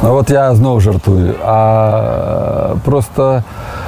А от я знову жартую. А просто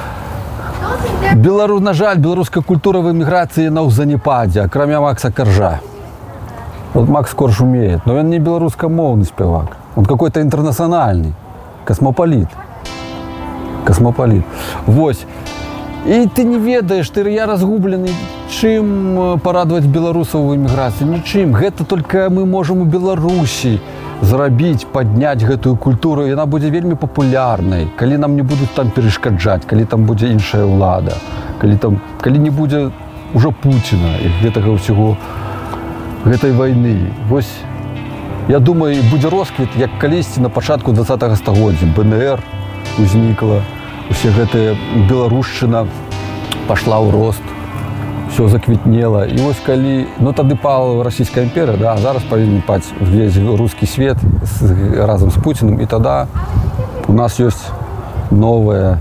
на жаль, беларуская культура в эміграцыі на ў занепадзе, акрамя Макса Коржа. Вот Макс Корж умеет, но он не белорусскомовный спевак. Он какой-то интернациональный, космополит. Космополит. Вось. И ты не ведаешь, я разгубленный, чым порадовать белорусов в эміграцыі? Ничем. Это только мы можем у Беларусі зрабіць, падняць гэтую культуру, і яна будзе вельмі папулярнай, калі нам не будуць там перашкаджаць, калі там будзе іншая ўлада, калі не будзе ўжо Пуціна і гэтага ўсяго, гэтай вайны. Вось, я думаю, будзе росквіт, як калісьці на пачатку 20-го стагоддзя. БНР узнікла, усе гэтая беларушчына пашла ў рост, все заквітнела. І вось калі, тады пала расійская імперія, да, а зараз павінен паць увесь рускі свет разам з Пуціным, і тада у нас ёсць новае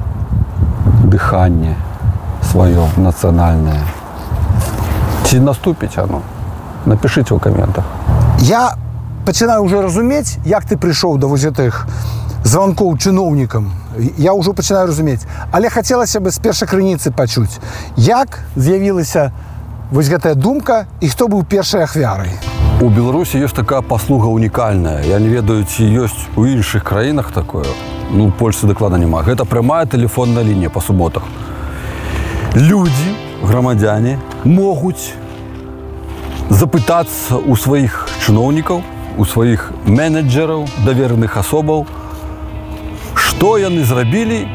дыханне сваё нацыянальнае. Ці наступіць оно? Напишите ў каментах. Я пачынаю ўжо разумець, як ты прыйшоў да вось гэтых званкоў чыноўнікам. Я ўжо пачынаю разумець. Але хацелася бы з першай крыніцы пачуць, як з'явілася вось гэтая думка і хто быў першай ахвярай? У Беларусі ёсць такая паслуга унікальная. Я не ведаю, ці ёсць у іншых краінах такое. У Польшцы дакладна няма. Гэта прямая тэлефонная лінія па суботах. Людзі, грамадзяне, могуць запытацца ў сваіх чыноўнікаў, у сваіх менеджераў, давераных асобаў, што яны зрабілі,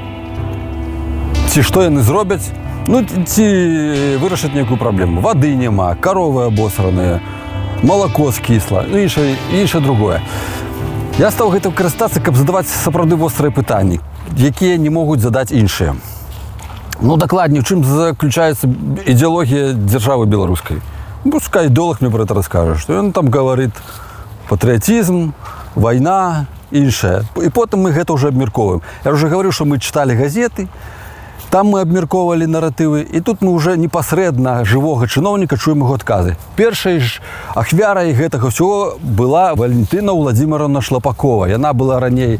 ці што яны зробяць, ці вырашаць нейкую праблему. Вады няма, каровы абосраныя, малако скісла, іншае другое. Я стаў гэтым карыстацца, каб задаваць сапраўды вострыя пытанні, якія не могуць задаць іншыя. Дакладней, у чым заключаецца ідэалогія дзяржавы беларускай? Пускай идеолог мне про это расскажет, что он там говорит патриотизм, война, іншае. И потом мы это уже обмерковываем. Я уже говорил, что мы читали газеты, там мы обмерковывали нарративы, и тут мы уже непосредственно живого чиновника чуем его отказы. Першай ж ахвярай гэтага всего была Валентина Владимировна Шлапакова. Яна была раней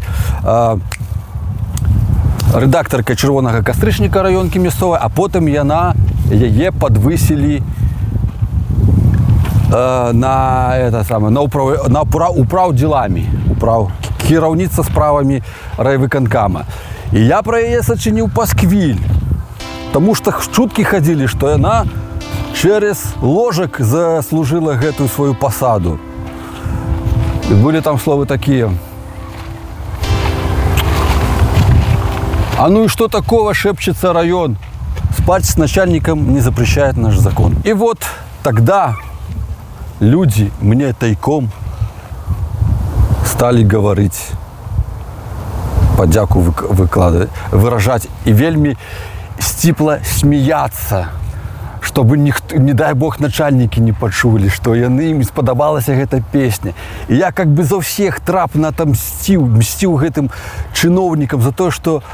редакторкой «Чырвонага кастрычніка» раёнкі мясцовай, а потым яе подвысілі на управдзеламі, кіраўніца справамі райвыканкама. І я пра яе сачыніў пасквіль, таму што чуткі хадзілі, што яна через ложак заслужыла гэтую сваю пасаду. І былі там словы такія: «А ну и что такого, шепчется район? Спать с начальником не запрещает наш закон». И вот тогда люди мне тайком стали говорить, подяку выкладывать, выражать и вельми сціпла смеяться, чтобы не дай бог начальники не пачулі, что им спадабалася эта песня. И я как бы за всех трапна мсціў гэтым чыноўнікам за то, что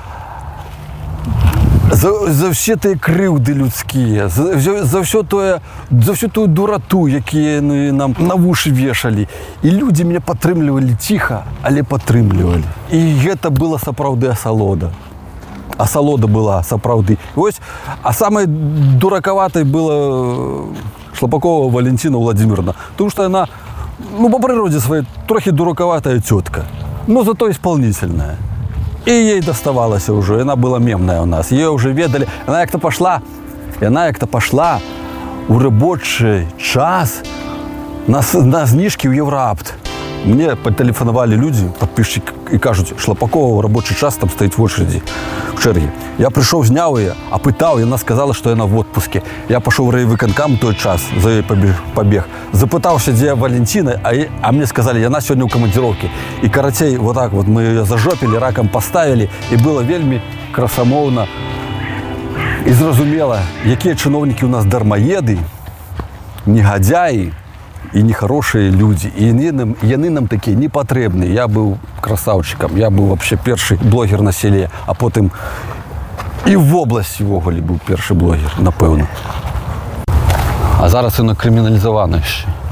за все тыя крыўды людскія, за всю тую дурату, якія нам на вушы вешалі. І людзі мяне падтрымлівалі ціха, але падтрымлівалі. І гэта была сапраўды асалода. Асалода была сапраўды. А самой дуракаватай была Шлапакова Валентина Владимировна, потому что она, по природе своей, трохи дураковатая тетка, но зато исполнительная. И ей доставалось уже, она была мемная у нас, ее уже ведали. Она як-то пошла у рабочий час на знижки в Евроапт. Мне потелефонували люди, подписчики, и кажут: Шлапакова в рабочий час там стоит в очереди, в черге. Я пришел, знял ее, опытал, и она сказала, что она в отпуске. Я пошел в райвыканкам тот час, за ей побег. Запытался, где Валентина, а мне сказали, она сегодня у командировки. И коротей, вот так вот мы ее зажопили, раком поставили, и было вельми красамоўна и зразумела, якія чыноўнікі у нас дармаеды, негодяи и нехорошие люди. И яны нам такие непотребные. Я был красавчиком, я был вообще первый блогер на селе, а потом и в области ввогуле был первый блогер, напевно. А зараз воно криміналізовано ще.